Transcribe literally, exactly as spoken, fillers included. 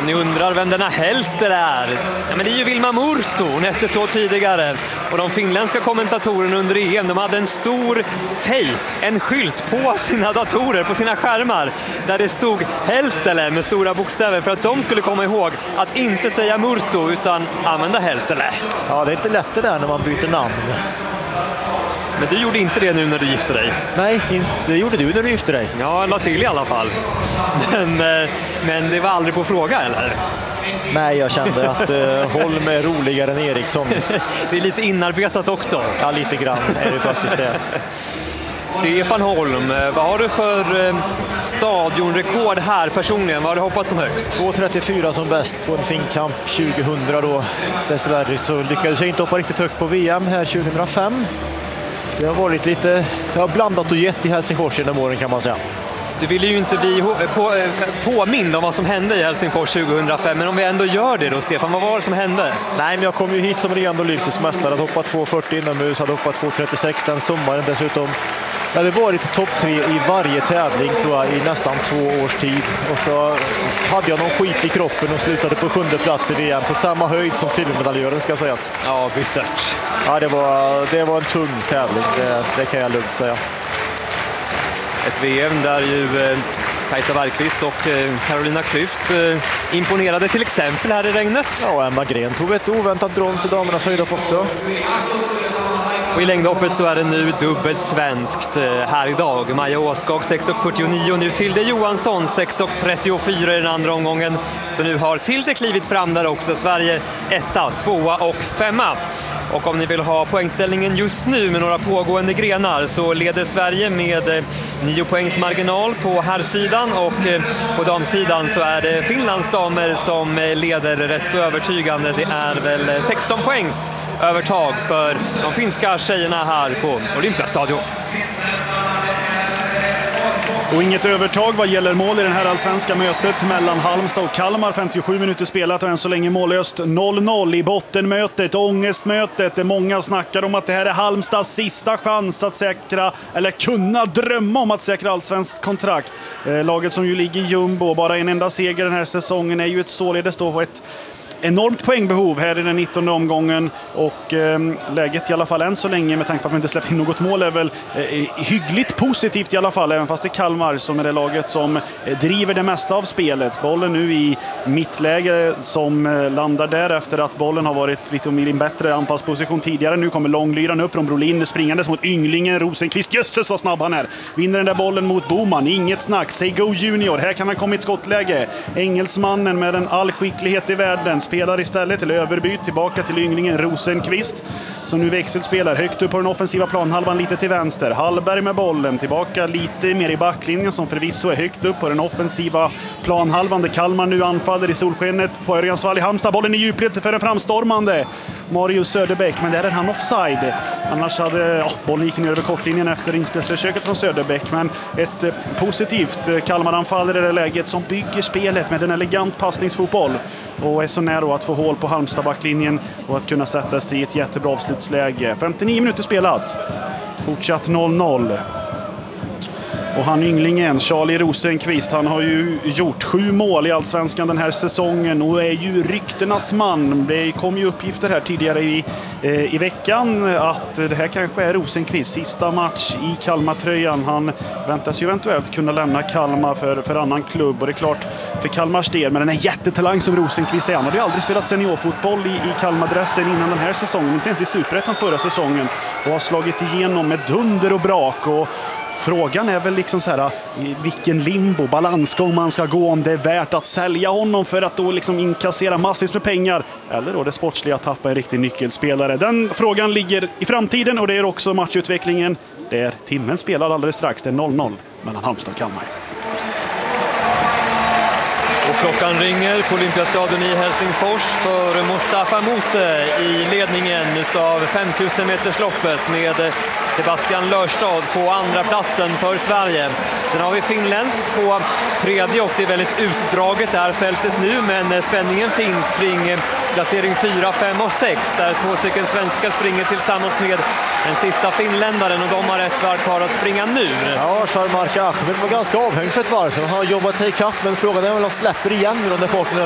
Om ni undrar vem denna Helter är, ja, men det är ju Vilma Murto, hon hette så tidigare. Och de finländska kommentatorerna under E M, de hade en stor tejp, en skylt på sina datorer, på sina skärmar, där det stod Heltele med stora bokstäver för att de skulle komma ihåg att inte säga Murto utan använda Heltele. Ja, det är inte lätt det där när man byter namn. Men du gjorde inte det nu när du gifte dig? Nej, det gjorde du när du gifte dig. Ja, jag la till i alla fall. Men, men det var aldrig på fråga, eller? Nej, jag kände att uh, Holm är roligare än Eriksson. Det är lite inarbetat också. Ja, lite grann är det faktiskt det. Stefan Holm, vad har du för eh, stadionrekord här personligen? Vad har du hoppat som högst? två trettiofyra som bäst på en Finnkamp tjugohundra då. Dessvärre så lyckades jag inte hoppa riktigt högt på V M här tjugohundrafem. Det har varit lite, jag har blandat och gett i Helsingfors genom åren kan man säga. Du ville ju inte bli på, påmind om vad som hände i Helsingfors tjugohundrafem, men om vi ändå gör det då, Stefan, vad var det som hände? Nej, men jag kom ju hit som regerande olympisk mästare, hade hoppat två fyrtio inomhus, hade hoppat två trettiosex den sommaren dessutom. Jag hade varit topp tre i varje tävling tror jag i nästan två års tid. Och så hade jag någon skit i kroppen och slutade på sjunde plats i V M på samma höjd som silvermedaljören ska sägas. Ja, bittert. Ja, det var, det var en tung tävling, det, det kan jag lugnt säga. Ett V M där ju eh, Kajsa Bergqvist och eh, Carolina Klüft eh, imponerade till exempel här i regnet. Ja, Emma Gren tog ett oväntat brons i damernas höjdhopp också. Och i längdhoppet så är det nu dubbelt svenskt här idag. Maja Åskog sex fyrtionio och nu Tilde Johansson sex trettiofyra i den andra omgången. Så nu har Tilde klivit fram där också. Sverige etta, tvåa och femma. Och om ni vill ha poängställningen just nu med några pågående grenar så leder Sverige med nio poängs marginal på herrsidan och på damsidan så är det Finlands damer som leder rätt så övertygande. Det är väl sexton poängs övertag för de finska tjejerna här på Olympiastadion. Och inget övertag vad gäller mål i den här allsvenska mötet mellan Halmstad och Kalmar. femtiosju minuter spelat och än så länge mållöst noll noll i bottenmötet, ångestmötet. Många snackar om att det här är Halmstads sista chans att säkra, eller kunna drömma om att säkra allsvenskt kontrakt. Eh, laget som ju ligger i jumbo, bara en enda seger den här säsongen, är ju ett således då ett enormt poängbehov här i den nittonde omgången och eh, läget i alla fall än så länge med tanke på att man inte släppt in något mål är väl eh, hyggligt positivt i alla fall, även fast det är Kalmar som är det laget som eh, driver det mesta av spelet. Bollen nu i mittläge som eh, landar där efter att bollen har varit lite om i en bättre anfallsposition tidigare. Nu kommer långlyran upp från Brolin springandes mot ynglingen Rosenqvist. Jösses vad snabb han är. Vinner den där bollen mot Boman. Inget snack. Say go junior. Här kan han komma i ett skottläge. Engelsmannen med en all skicklighet i världen spelar istället till överbyt tillbaka till ynglingen Rosenqvist som nu växelspelar högt upp på den offensiva planhalvan lite till vänster. Hallberg med bollen tillbaka lite mer i backlinjen som förvisso är högt upp på den offensiva planhalvan där Kalmar nu anfaller i solskenet på Örjansvall i Halmstad. Bollen i djupled för en framstormande Marius Söderbäck, men där är han offside. Annars hade ja, bollen gick ner över kortlinjen efter inspelsförsöket från Söderbäck, men ett eh, positivt eh, Kalmar-anfall i det läget som bygger spelet med en elegant passningsfotboll och är så nära att få hål på Halmstad-backlinjen och att kunna sätta sig i ett jättebra avslutsläge. femtionio minuter spelat. Fortsatt noll noll. Och han ynglingen, Charlie Rosenqvist, han har ju gjort sju mål i allsvenskan den här säsongen och är ju ryktenas man. Det kom ju uppgifter här tidigare i, eh, i veckan att det här kanske är Rosenqvists sista match i Kalmar-tröjan. Han väntas ju eventuellt kunna lämna Kalmar för, för annan klubb och det är klart för Kalmars del, men den här jättetalang som Rosenqvist är, han hade ju aldrig spelat seniorfotboll i, i Kalmar-dressen innan den här säsongen, inte ens i Superettan förra säsongen, och har slagit igenom med dunder och brak. Och frågan är väl liksom så här, vilken limbo, balansgång man ska gå, om det är värt att sälja honom för att då liksom inkassera massvis med pengar eller då det sportsliga att tappa en riktig nyckelspelare. Den frågan ligger i framtiden och det är också matchutvecklingen där timmen spelar alldeles strax. Det är noll noll mellan Halmstad och Kalmar. Och klockan ringer på Olympiastadion i Helsingfors för Mustafa Mose i ledningen utav femtusen metersloppet med Sebastian Lörstad på andra platsen för Sverige. Sen har vi finländskt på tredje och det är väldigt utdraget det här fältet nu, men spänningen finns kring placering fyra, fem och sex där två stycken svenskar springer tillsammans med den sista finländaren och de har ett varv kvar att springa nu. Ja, Charles-Marc Ahmed var ganska avhängd för ett varv. Han har jobbat sig i kapp, men frågan är om han släpper igen med den där farten.